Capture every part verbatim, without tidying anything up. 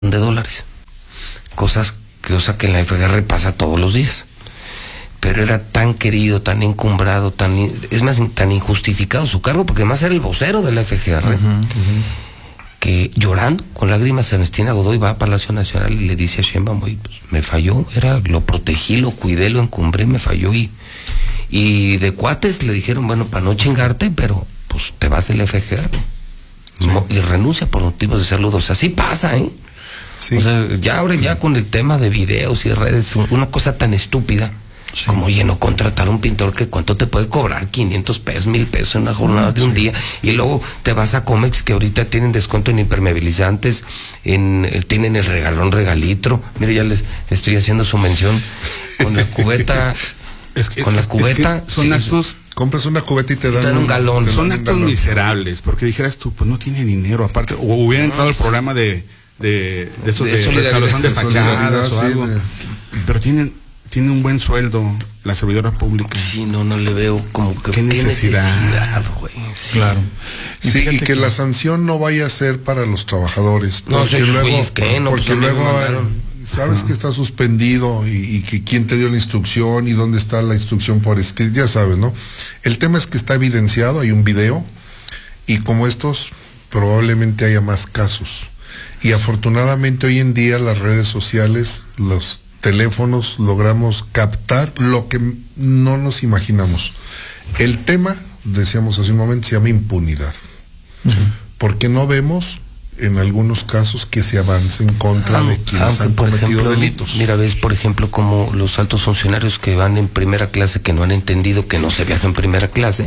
de dólares. Cosas que, o sea, que en la F G R pasa todos los días. Pero era tan querido, tan encumbrado, tan, es más, tan injustificado su cargo, porque además era el vocero de la F G R, uh-huh, uh-huh. que llorando, con lágrimas, Ernestina Godoy va a Palacio Nacional y le dice a Sheinbaum, pues, me falló, era, lo protegí, lo cuidé, lo encumbré, me falló, y, y de cuates le dijeron, bueno, para no chingarte, pero pues te vas del F G R, sí. no, y renuncia por motivos de salud. O sea, sí pasa, ¿eh? Sí. O sea, ya ahora ya con el tema de videos y redes, una cosa tan estúpida, sí. como, oye, no contratar a un pintor que cuánto te puede cobrar, quinientos pesos, mil pesos en una jornada mm, de un sí. día, y luego te vas a Comex, que ahorita tienen descuento en impermeabilizantes, en, eh, tienen el regalón regalitro. Mire, ya les estoy haciendo su mención, con la cubeta, es que, con la es, cubeta. Es que son sí, actos, compras una cubeta y te dan, te dan un, un galón. Son un actos galón. miserables, porque dijeras tú, pues no tiene dinero, aparte, o hubiera entrado al programa de de, de esos de, de solidaridad, de fachadas o sí, algo, de... pero tienen tiene un buen sueldo la servidora pública. Sí, no, no le veo como que qué necesidad, güey. Sí. Claro. Y sí, y que, que la sanción no vaya a ser para los trabajadores. No, porque sí, luego, ¿qué? No, porque pues luego sabes uh-huh. que está suspendido y, y que quién te dio la instrucción y dónde está la instrucción por escrito, ya sabes, ¿no? El tema es que está evidenciado, hay un video, y como estos probablemente haya más casos. Y afortunadamente hoy en día las redes sociales, los teléfonos, logramos captar lo que no nos imaginamos. El tema, decíamos hace un momento, se llama impunidad. Uh-huh. Porque no vemos en algunos casos que se avance en contra ah, de quienes han cometido ejemplo, delitos. Mira, ves, por ejemplo, como los altos funcionarios que van en primera clase, que no han entendido que no se viaja en primera clase,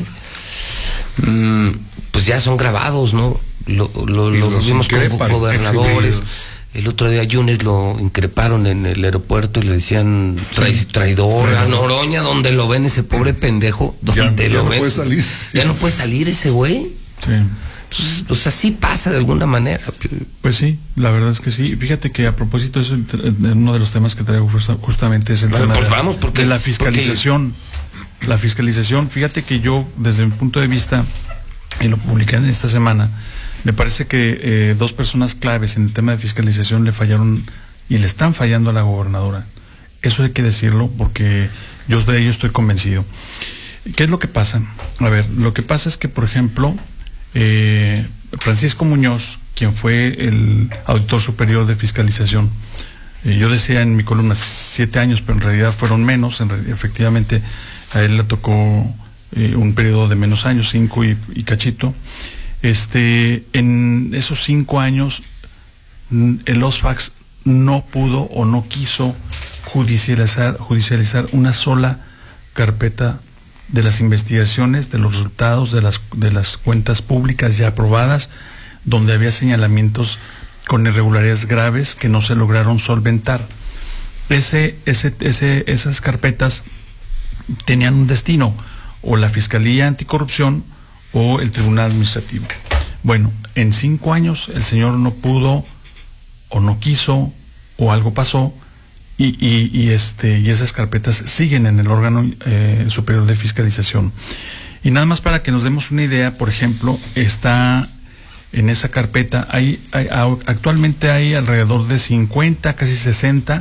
mmm, pues ya son grabados, ¿no? Lo, lo, lo vimos con gobernadores. El otro día a Yunes lo increparon en el aeropuerto y le decían tra- traidor a Noroña, donde lo ven ese pobre pendejo, donde ya, lo ya no ven. Puede salir. Ya no puede salir ese güey. Sí. Entonces, pues así pasa de alguna manera. Pues sí, la verdad es que sí. Fíjate que a propósito de eso, uno de los temas que traigo justamente es el bueno, tema pues de, vamos, porque, de la fiscalización. Porque... La fiscalización, fíjate que yo, desde mi punto de vista, y lo publiqué en esta semana, me parece que eh, dos personas claves en el tema de fiscalización le fallaron y le están fallando a la gobernadora. Eso hay que decirlo porque yo de ello estoy convencido. ¿Qué es lo que pasa? A ver, lo que pasa es que, por ejemplo, eh, Francisco Muñoz, quien fue el auditor superior de fiscalización, eh, yo decía en mi columna siete años, pero en realidad fueron menos, en re- efectivamente a él le tocó eh, un periodo de menos años, cinco y, y cachito. Este, en esos cinco años, el OSFAX no pudo o no quiso judicializar, judicializar una sola carpeta de las investigaciones, de los resultados de las, de las cuentas públicas ya aprobadas, donde había señalamientos con irregularidades graves que no se lograron solventar. Ese, ese, ese, esas carpetas tenían un destino, o la Fiscalía Anticorrupción o el Tribunal Administrativo. Bueno, en cinco años el señor no pudo o no quiso o algo pasó y, y, y, este, y esas carpetas siguen en el órgano eh, superior de fiscalización. Y nada más para que nos demos una idea, por ejemplo, está en esa carpeta, hay, hay actualmente hay alrededor de cincuenta, casi sesenta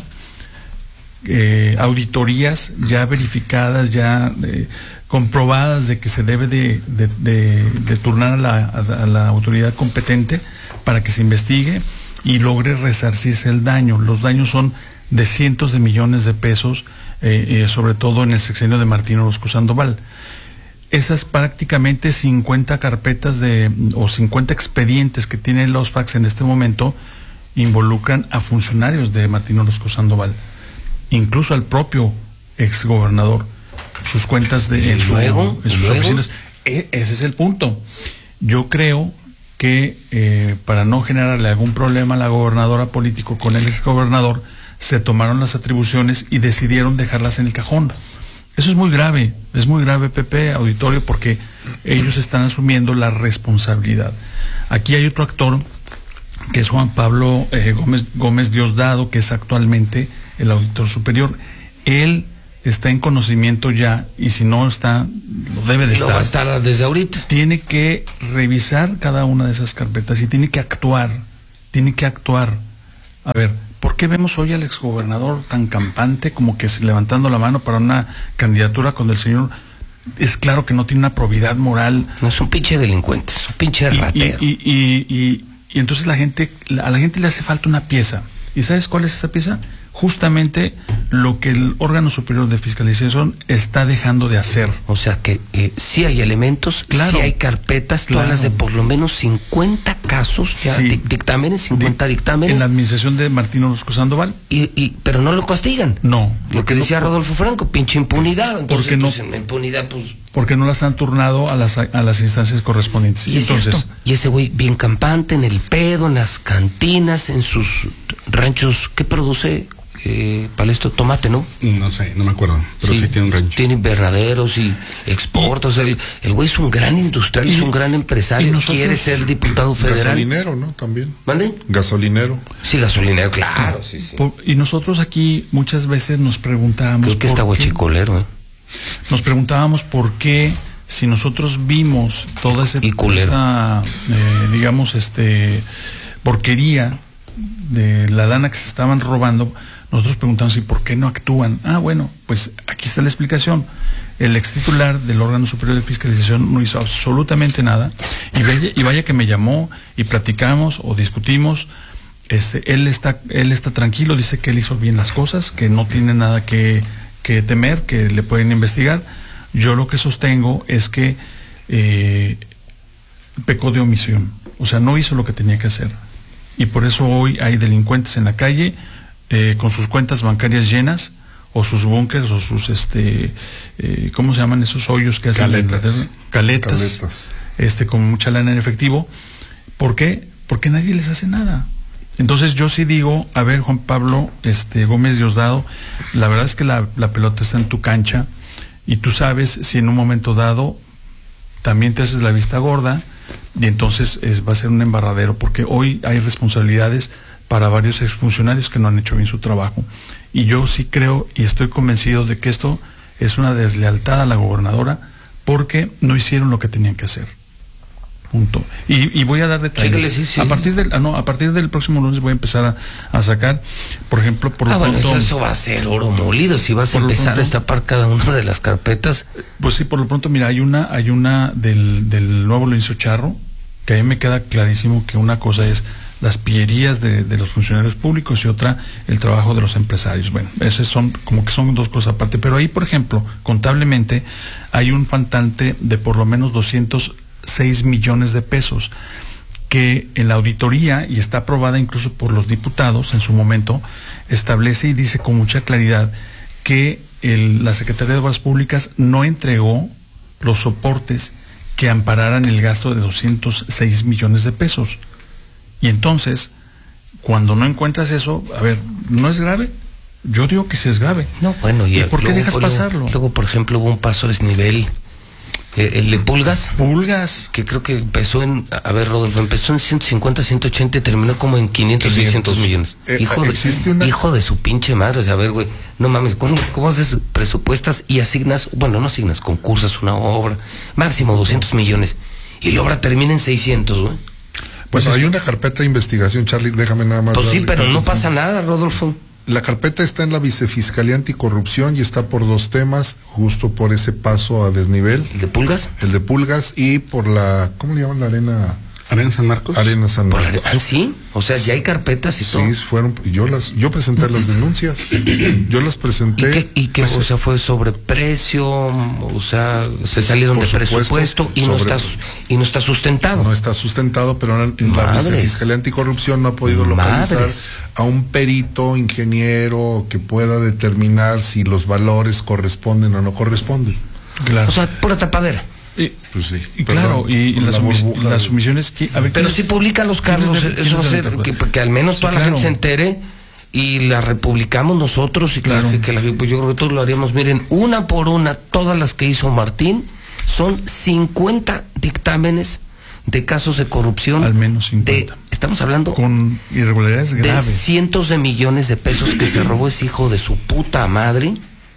eh, auditorías ya verificadas, ya eh, comprobadas de que se debe de, de, de, de turnar a la, a, a la autoridad competente para que se investigue y logre resarcirse el daño. Los daños son de cientos de millones de pesos, eh, eh, sobre todo en el sexenio de Martín Orozco Sandoval. Esas prácticamente cincuenta carpetas de, o cincuenta expedientes que tiene el OSFAX en este momento involucran a funcionarios de Martín Orozco Sandoval, incluso al propio exgobernador. Sus cuentas de en, su, luego, en sus oficinas. E- ese es el punto. Yo creo que eh, para no generarle algún problema a la gobernadora político con el exgobernador, se tomaron las atribuciones y decidieron dejarlas en el cajón. Eso es muy grave, es muy grave, Pepe, auditorio, porque ellos están asumiendo la responsabilidad. Aquí hay otro actor, que es Juan Pablo eh, Gómez, Gómez Diosdado, que es actualmente el auditor superior. Él está en conocimiento ya, y si no está, lo debe de no estar. va a estar desde ahorita. Tiene que revisar cada una de esas carpetas y tiene que actuar, tiene que actuar A ver, ¿por qué vemos hoy al exgobernador tan campante, como que levantando la mano para una candidatura cuando el señor es claro que no tiene una probidad moral? No, es un pinche delincuente, es un pinche ratero. Y, y, y, y, y entonces la gente, a la gente le hace falta una pieza. ¿Y sabes cuál es esa pieza? Justamente lo que el órgano superior de fiscalización está dejando de hacer. O sea que eh, sí hay elementos, claro, sí hay carpetas, claro, tú hablas de por lo menos cincuenta casos, ya, sí, dictámenes, cincuenta Di dictámenes. En la administración de Martín Orozco Sandoval. Y, y, pero no lo castigan. No. Lo que decía no, Rodolfo Franco, pinche impunidad. Entonces, porque no, pues, en la impunidad, pues... Porque no las han turnado a las, a las instancias correspondientes. Y entonces, y ese güey bien campante, en el pedo, en las cantinas, en sus ranchos, ¿qué produce? Eh, Palestro, tomate, ¿no? No sé, no me acuerdo, pero sí, sí tiene un rancho. Tiene invernaderos y exporta, o sea, el, el güey es un gran industrial, y, es un gran empresario, nosotros, quiere ser diputado federal. Gasolinero, ¿no? También. ¿Mande? Gasolinero. Sí, gasolinero, claro, sí, sí. Por, y nosotros aquí muchas veces nos preguntábamos... Creo que está guachicolero, ¿eh? Nos preguntábamos por qué, si nosotros vimos toda ese, esa, eh, digamos, este, porquería de la lana que se estaban robando, nosotros preguntamos, ¿y por qué no actúan? Ah, bueno, pues aquí está la explicación. El ex titular del órgano superior de fiscalización no hizo absolutamente nada, y vaya, y vaya que me llamó y platicamos o discutimos. Este, él está, él está tranquilo, dice que él hizo bien las cosas, que no tiene nada que, que temer, que le pueden investigar. Yo lo que sostengo es que eh, pecó de omisión, o sea, no hizo lo que tenía que hacer. Y por eso hoy hay delincuentes en la calle, eh, con sus cuentas bancarias llenas, o sus búnkers, o sus, este, eh, ¿cómo se llaman esos hoyos que hacen? Caletas. Caletas, Caletas. Este, con mucha lana en efectivo. ¿Por qué? Porque nadie les hace nada. Entonces yo sí digo, a ver, Juan Pablo este, Gómez Diosdado, la verdad es que la, la pelota está en tu cancha, y tú sabes si en un momento dado también te haces la vista gorda, y entonces es, va a ser un embarradero, porque hoy hay responsabilidades para varios exfuncionarios que no han hecho bien su trabajo. Y yo sí creo y estoy convencido de que esto es una deslealtad a la gobernadora, porque no hicieron lo que tenían que hacer. Punto. Y, y voy a dar detalles. Sí, sí. A partir del, ah, no, a partir del próximo lunes voy a empezar a, a sacar, por ejemplo, por lo ah, bueno, pronto, eso, eso va a ser oro molido, si vas a empezar pronto, a destapar cada una de las carpetas. Pues sí, por lo pronto, mira, hay una, hay una del, del nuevo Lorenzo Charro, que a mí me queda clarísimo que una cosa es las pillerías de, de los funcionarios públicos y otra el trabajo de los empresarios. Bueno, esas son como que son dos cosas aparte, pero ahí, por ejemplo, contablemente hay un faltante de por lo menos doscientos seis millones de pesos que en la auditoría, y está aprobada incluso por los diputados en su momento, establece y dice con mucha claridad que el, la Secretaría de Obras Públicas no entregó los soportes que ampararan el gasto de doscientos seis millones de pesos. Y entonces, cuando no encuentras eso, a ver, ¿no es grave? Yo digo que sí es grave. No, bueno, y, ¿Y por qué luego, dejas luego, pasarlo? Luego, por ejemplo, hubo un paso desnivel, eh, el de Pulgas. Pulgas. Que creo que empezó en, a ver, Rodolfo, empezó en ciento cincuenta, ciento ochenta y terminó como en quinientos, seiscientos millones. Eh, hijo, de, una... hijo de su pinche madre, o sea, a ver, güey, no mames, ¿cómo, cómo haces presupuestas y asignas, bueno, no asignas, concursas una obra, máximo doscientos millones, y la obra termina en seiscientos, güey? Pues bueno, hay una carpeta de investigación, Charlie, déjame nada más. Pues sí, pero no pasa nada, Rodolfo. La carpeta está en la Vicefiscalía Anticorrupción y está por dos temas, justo por ese paso a desnivel. ¿El de Pulgas? El de Pulgas y por la, ¿cómo le llaman la arena? ¿Arena San Marcos? Arena San Marcos. ¿Ah, sí? O sea, ya hay carpetas y sí, todo. Sí, fueron, yo las, yo presenté las denuncias, yo las presenté. ¿Y qué, y qué pues, o sea, fue sobre precio? O sea, se salieron de supuesto, presupuesto y sobre, no está y no está sustentado. No está sustentado, pero en, en la Vicefiscalía Anticorrupción no ha podido localizar Madres. a un perito, ingeniero, que pueda determinar si los valores corresponden o no corresponden. Claro. O sea, pura tapadera. Y, pues sí, y claro, y, y las, sumis, las sumisiones que... A ver, pero si publica los cargos, eso va a ser que, que al menos toda sí, la claro. gente se entere y la republicamos nosotros y claro. que, que la, yo creo que todos lo haríamos. Miren, una por una, todas las que hizo Martín, son cincuenta dictámenes de casos de corrupción. Al menos cincuenta. De, estamos hablando... Con irregularidades graves. De cientos de millones de pesos que se robó ese hijo de su puta madre,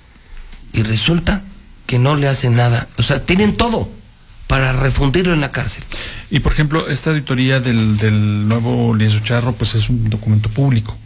y resulta que no le hacen nada. O sea, tienen todo para refundirlo en la cárcel. Y por ejemplo, esta auditoría del, del nuevo Lienzo Charro, pues es un documento público.